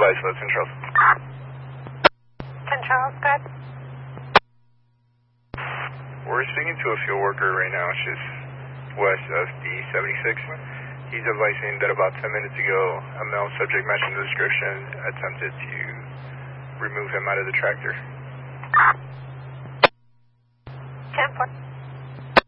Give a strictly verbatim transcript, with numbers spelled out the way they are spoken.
advise, so that's in Charles. ten Charles, good. We're speaking to a field worker right now, just west of D seventy-six. He's advising that about ten minutes ago, a male subject matching the description attempted to remove him out of the tractor.